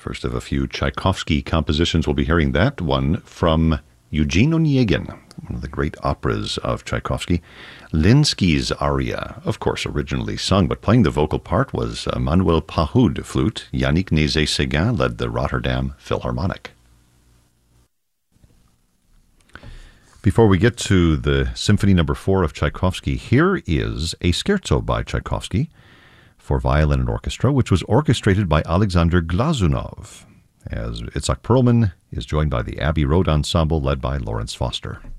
First of a few Tchaikovsky compositions. We'll be hearing that one from Eugene Onegin, one of the great operas of Tchaikovsky. Linsky's aria, of course, originally sung, but playing the vocal part was Manuel Pahud, flute. Yannick Nézet-Séguin led the Rotterdam Philharmonic. Before we get to the Symphony No. 4 of Tchaikovsky, here is a scherzo by Tchaikovsky for violin and orchestra, which was orchestrated by Alexander Glazunov, as Itzhak Perlman is joined by the Abbey Road Ensemble led by Lawrence Foster.